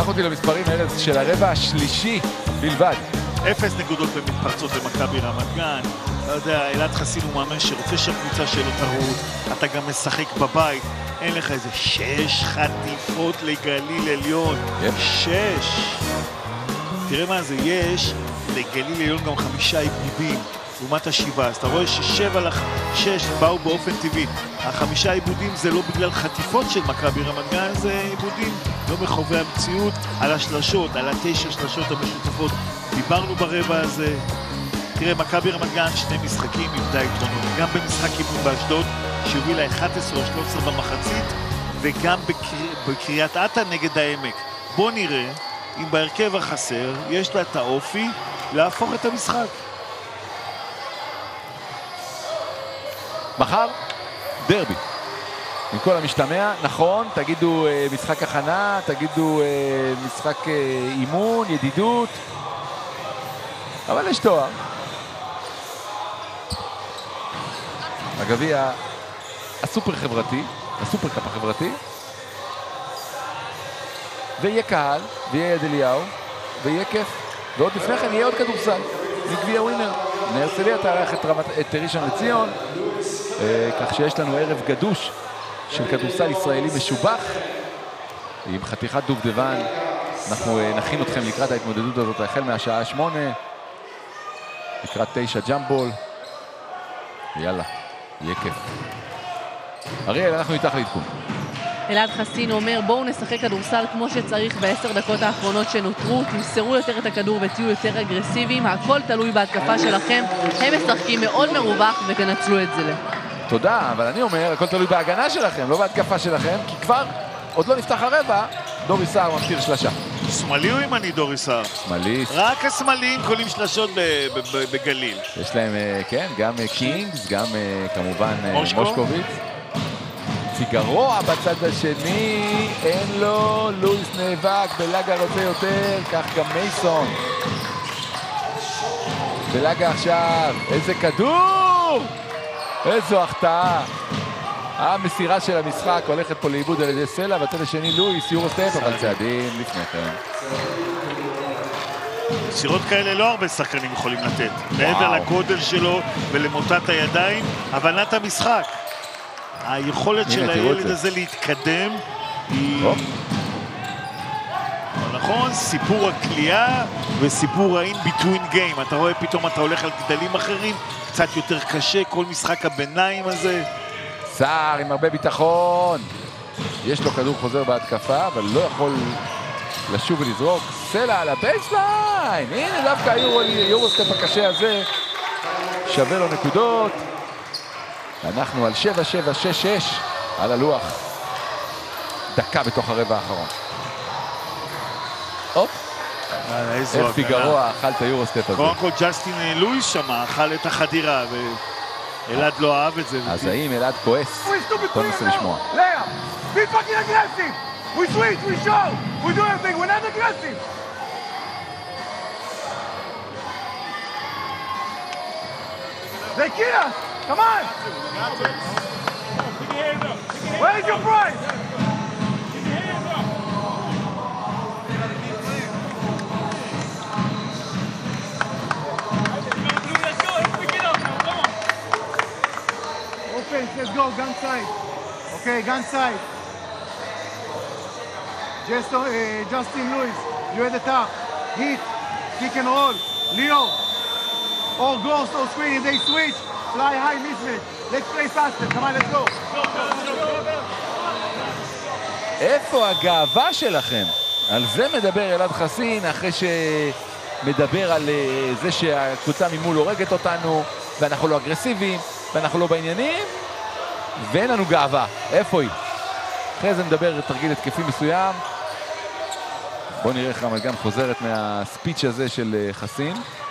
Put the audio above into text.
קח אותי למספרים ארז של הרבע השלישי בלבד. 0 נקודות במתפרצות למכבי רמת גן. אתה יודע, אלעד חסין הוא מאמן שרוצה שהקבוצה שלו תרוץ, אתה גם משחק בבית, אין לך איזה 6 חטיפות לגליל עליון. 6. תראה מה זה, יש לגליל עליון גם 5 עיבודים לעומת ה7, אז אתה רואה ש7-6 באו באופן טבעי. ה5 עיבודים זה לא בגלל חטיפות של מכבי רמת גן, זה עיבודים לא מחובי המציאות, על השלשות, על 9 שלשות המשותפות. דיברנו ברבע הזה. תראה, מכבי רמת גן 2 משחקים איבדה יתרונות, גם במשחק אימון באשדוד שהובילה 11 או 13 במחצית, וגם בקריית אתא נגד העמק. בוא נראה אם בהרכב החסר יש לה את האופי להפוך את המשחק. מחר דרבי עם כל המשתמע, נכון, תגידו משחק הכנה, תגידו משחק אימון, ידידות, אבל יש תואר. הגביע הסופר חברתי, הסופר קאפ החברתי, ויהיה קהל, ויהיה יד אליהו, ויהיה כיף, ועוד לפני כן יהיה עוד כדורסל מגביע ווינר. מהרצליה תארח את ראשון לציון, כך שיש לנו ערב גדוש של כדורסל ישראלי משובח עם חתיכת דובדבן. אנחנו נכין אתכם לקראת ההתמודדות הזאת החל מהשעה 8 לקראת 9 ג'מבול, ויאללה, יהיה כיף. אריאל, אנחנו איתך לעדכון. אלעד חסין אומר, בואו נשחק כדורסל כמו שצריך ב10 דקות האחרונות שנותרו, תמסרו יותר את הכדור ותהיו יותר אגרסיביים, הכל תלוי בהתקפה שלכם, הם משחקים מאוד מרווח ותנצלו את זה. תודה, אבל אני אומר, הכל תלוי בהגנה שלכם, לא בהתקפה שלכם, כי כבר עוד לא נפתח הרבע, דורי סער ממטיר שלשה. שמאלי או ימני דורי סער? שמאלי. רק השמאליים קולים שלשות בגליל. יש להם, כן, גם קינגס, גם כמובן מושקוביץ. פיגרואה בצד השני, אין לו, לואיס נאבק, בלגה רוצה יותר, כך גם מייסון. בלגה עכשיו, איזה כדור! איזו החטאה. המסירה של המשחק הולכת פה לאיבוד על ידי סלע, בצד השני לואיס, יורוסטפ, אבל צעדים לפני כן. מסירות כאלה לא הרבה שחקנים יכולים לתת. מעבר לגודל שלו ולמוטת הידיים, הבנת המשחק. היכולת של הילד הזה להתקדם היא... נכון, סיפור הקליעה וסיפור ה-in between game. אתה רואה פתאום אתה הולך על גדלים אחרים, קצת יותר קשה, כל משחק הביניים הזה. סער עם הרבה ביטחון. יש לו כדור חוזר בהתקפה, אבל לא יכול לשוב ולזרוק. סלע על הבייסליין. הנה דווקא היורוסטפ הקשה הזה שווה לו נקודות. אנחנו על 7-7-6-6 על הלוח. דקה בתוך הרבע האחרון. הופ. איך פיגרואה אכל את היורוסטפ הזה. קודם כל ג'סטין לואיס שם אכל את החדירה ואלעד לא אהב את זה. אז האם אלעד כועס? בוא ננסה לשמוע. Be fucking aggressive! We switch, we show! We do everything, we're not aggressive! They kill us! Come on! Where is your prize? Offense, let's go, gun side. Okay, gun side. Justin Lewis, you at the top. Hit, kick and roll. Leo, or ghost or screen, if they switch, fly high, mismatch. Let's play faster, come on, let's go. איפה הגאווה שלכם? על זה מדבר אלעד חסין, אחרי שמדבר על זה שהקבוצה ממול הורגת אותנו, ואנחנו לא אגרסיביים, ואנחנו לא בעניינים, ואין לנו גאווה. איפה היא? אחרי זה מדבר תרגיל התקפי מסוים. בואו נראה איך רמת גן חוזרת מהספיץ' הזה של חסין.